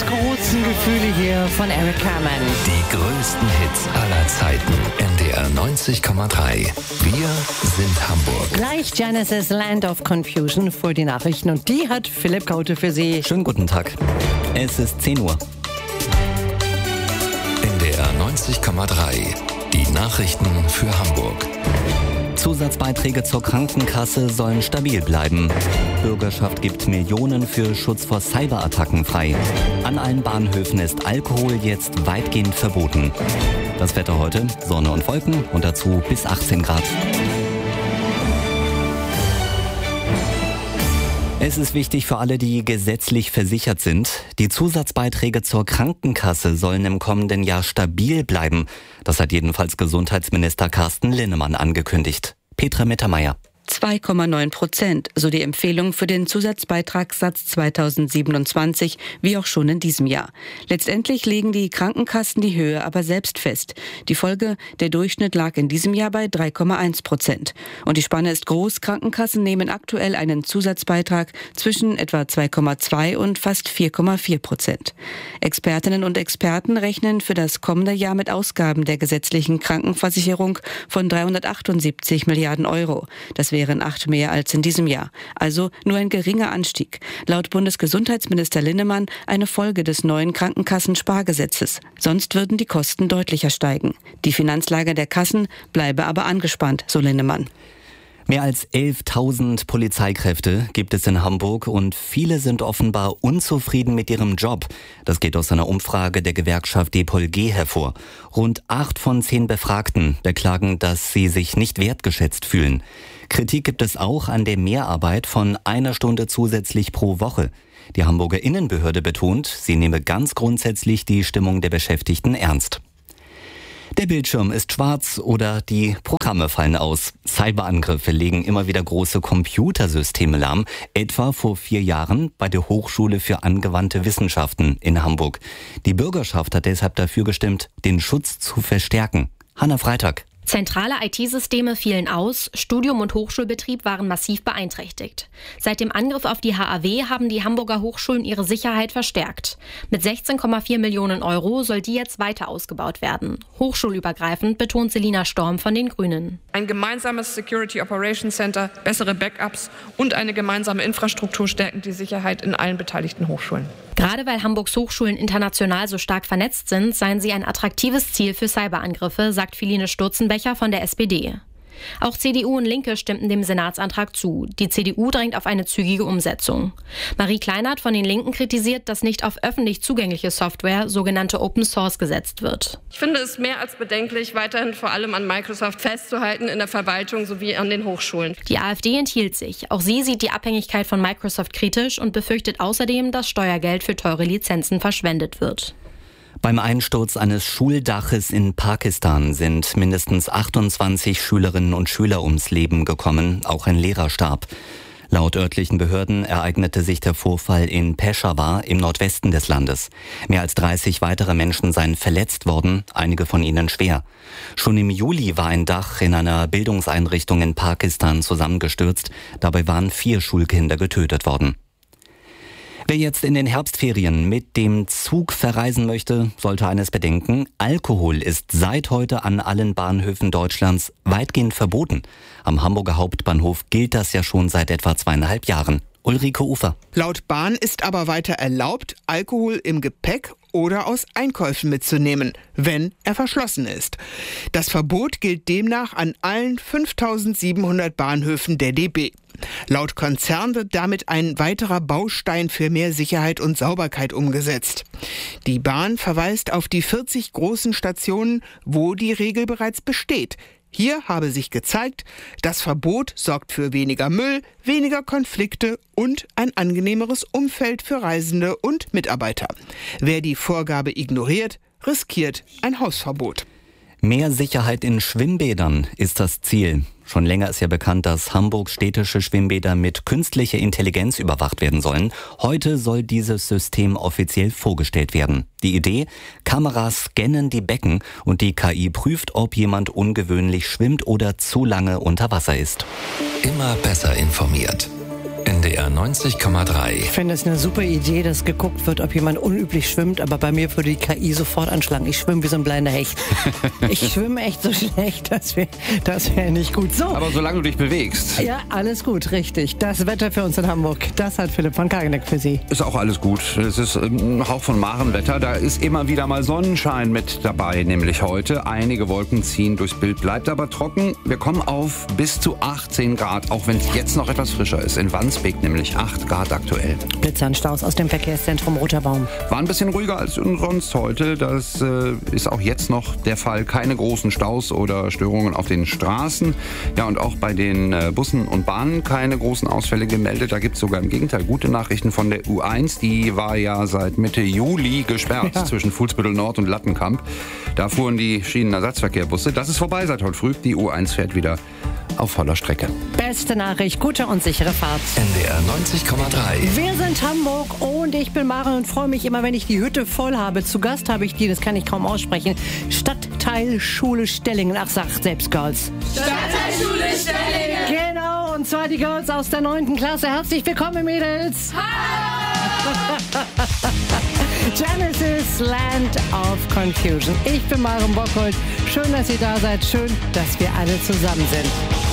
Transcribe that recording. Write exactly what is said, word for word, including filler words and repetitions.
großen Gefühle hier von Eric Carmen. Die größten Hits aller Zeiten. N D R neunzig Komma drei. Wir sind Hamburg. Gleich Genesis Land of Confusion vor die Nachrichten und die hat Philipp Kaute für Sie. Schönen guten Tag. Es ist zehn Uhr. N D R neunzig Komma drei. Die Nachrichten für Hamburg. Zusatzbeiträge zur Krankenkasse sollen stabil bleiben. Bürgerschaft gibt Millionen für Schutz vor Cyberattacken frei. An allen Bahnhöfen ist Alkohol jetzt weitgehend verboten. Das Wetter heute, Sonne und Wolken und dazu bis achtzehn Grad. Es ist wichtig für alle, die gesetzlich versichert sind. Die Zusatzbeiträge zur Krankenkasse sollen im kommenden Jahr stabil bleiben. Das hat jedenfalls Gesundheitsminister Carsten Linnemann angekündigt. Petra Mittermeier. zwei Komma neun Prozent, so die Empfehlung für den Zusatzbeitragssatz zweitausendsiebenundzwanzig, wie auch schon in diesem Jahr. Letztendlich legen die Krankenkassen die Höhe aber selbst fest. Die Folge, der Durchschnitt lag in diesem Jahr bei drei Komma eins Prozent. Und die Spanne ist groß, Krankenkassen nehmen aktuell einen Zusatzbeitrag zwischen etwa zwei Komma zwei und fast vier Komma vier Prozent. Expertinnen und Experten rechnen für das kommende Jahr mit Ausgaben der gesetzlichen Krankenversicherung von dreihundertachtundsiebzig Milliarden Euro. Das wären acht mehr als in diesem Jahr. Also nur ein geringer Anstieg. Laut Bundesgesundheitsminister Linnemann eine Folge des neuen Krankenkassenspargesetzes. Sonst würden die Kosten deutlicher steigen. Die Finanzlage der Kassen bleibe aber angespannt, so Linnemann. Mehr als elftausend Polizeikräfte gibt es in Hamburg und viele sind offenbar unzufrieden mit ihrem Job. Das geht aus einer Umfrage der Gewerkschaft D P O L G hervor. Rund acht von zehn Befragten beklagen, dass sie sich nicht wertgeschätzt fühlen. Kritik gibt es auch an der Mehrarbeit von einer Stunde zusätzlich pro Woche. Die Hamburger Innenbehörde betont, sie nehme ganz grundsätzlich die Stimmung der Beschäftigten ernst. Der Bildschirm ist schwarz oder die Programme fallen aus. Cyberangriffe legen immer wieder große Computersysteme lahm, etwa vor vier Jahren bei der Hochschule für angewandte Wissenschaften in Hamburg. Die Bürgerschaft hat deshalb dafür gestimmt, den Schutz zu verstärken. Hanna Freitag. Zentrale I T-Systeme fielen aus, Studium und Hochschulbetrieb waren massiv beeinträchtigt. Seit dem Angriff auf die H A W haben die Hamburger Hochschulen ihre Sicherheit verstärkt. Mit sechzehn Komma vier Millionen Euro soll die jetzt weiter ausgebaut werden. Hochschulübergreifend betont Selina Storm von den Grünen. Ein gemeinsames Security Operations Center, bessere Backups und eine gemeinsame Infrastruktur stärken die Sicherheit in allen beteiligten Hochschulen. Gerade weil Hamburgs Hochschulen international so stark vernetzt sind, seien sie ein attraktives Ziel für Cyberangriffe, sagt Philine Sturzenbecher von der S P D. Auch C D U und Linke stimmten dem Senatsantrag zu. Die C D U drängt auf eine zügige Umsetzung. Marie Kleinert von den Linken kritisiert, dass nicht auf öffentlich zugängliche Software, sogenannte Open Source, gesetzt wird. Ich finde es mehr als bedenklich, weiterhin vor allem an Microsoft festzuhalten in der Verwaltung sowie an den Hochschulen. Die AfD enthielt sich. Auch sie sieht die Abhängigkeit von Microsoft kritisch und befürchtet außerdem, dass Steuergeld für teure Lizenzen verschwendet wird. Beim Einsturz eines Schuldaches in Pakistan sind mindestens achtundzwanzig Schülerinnen und Schüler ums Leben gekommen, auch ein Lehrer starb. Laut örtlichen Behörden ereignete sich der Vorfall in Peshawar im Nordwesten des Landes. Mehr als dreißig weitere Menschen seien verletzt worden, einige von ihnen schwer. Schon im Juli war ein Dach in einer Bildungseinrichtung in Pakistan zusammengestürzt. Dabei waren vier Schulkinder getötet worden. Wer jetzt in den Herbstferien mit dem Zug verreisen möchte, sollte eines bedenken: Alkohol ist seit heute an allen Bahnhöfen Deutschlands weitgehend verboten. Am Hamburger Hauptbahnhof gilt das ja schon seit etwa zweieinhalb Jahren. Ulrike Ufer. Laut Bahn ist aber weiter erlaubt, Alkohol im Gepäck oder aus Einkäufen mitzunehmen, wenn er verschlossen ist. Das Verbot gilt demnach an allen fünftausendsiebenhundert Bahnhöfen der D B. Laut Konzern wird damit ein weiterer Baustein für mehr Sicherheit und Sauberkeit umgesetzt. Die Bahn verweist auf die vierzig großen Stationen, wo die Regel bereits besteht. Hier habe sich gezeigt, das Verbot sorgt für weniger Müll, weniger Konflikte und ein angenehmeres Umfeld für Reisende und Mitarbeiter. Wer die Vorgabe ignoriert, riskiert ein Hausverbot. Mehr Sicherheit in Schwimmbädern ist das Ziel. Schon länger ist ja bekannt, dass Hamburgs städtische Schwimmbäder mit künstlicher Intelligenz überwacht werden sollen. Heute soll dieses System offiziell vorgestellt werden. Die Idee: Kameras scannen die Becken und die K I prüft, ob jemand ungewöhnlich schwimmt oder zu lange unter Wasser ist. Immer besser informiert. N D R neunzig Komma drei. Ich finde es eine super Idee, dass geguckt wird, ob jemand unüblich schwimmt, aber bei mir würde die K I sofort anschlagen. Ich schwimme wie so ein blinder Hecht. Ich schwimme echt so schlecht, das wäre das wär nicht gut. So. Aber solange du dich bewegst. Ja, alles gut, richtig. Das Wetter für uns in Hamburg, das hat Philipp von Kageneck für Sie. Ist auch alles gut. Es ist ein Hauch von Marenwetter. Da ist immer wieder mal Sonnenschein mit dabei, nämlich heute. Einige Wolken ziehen durchs Bild, bleibt aber trocken. Wir kommen auf bis zu achtzehn Grad, auch wenn es jetzt noch etwas frischer ist. In Wandsbek nämlich acht Grad aktuell. Blitzernstaus aus dem Verkehrszentrum Roter Baum. War ein bisschen ruhiger als sonst heute. Das äh, ist auch jetzt noch der Fall. Keine großen Staus oder Störungen auf den Straßen. Ja, und auch bei den äh, Bussen und Bahnen keine großen Ausfälle gemeldet. Da gibt es sogar im Gegenteil gute Nachrichten von der U eins. Die war ja seit Mitte Juli gesperrt ja. zwischen Fuhlsbüttel Nord und Lattenkamp. Da fuhren die Schienenersatzverkehrbusse. Das ist vorbei seit heute früh. Die U eins fährt wieder auf voller Strecke. Beste Nachricht, gute und sichere Fahrt. N D R neunzig Komma drei. Wir sind Hamburg und ich bin Maren und freue mich immer, wenn ich die Hütte voll habe. Zu Gast habe ich die, das kann ich kaum aussprechen, Stadtteilschule Stellingen. Ach, sagt selbst Girls. Stadtteilschule Stellingen. Genau, und zwar die Girls aus der neunten Klasse. Herzlich willkommen, Mädels. Hallo. Genesis Land of Confusion. Ich bin Maren Bockhold. Schön, dass ihr da seid. Schön, dass wir alle zusammen sind.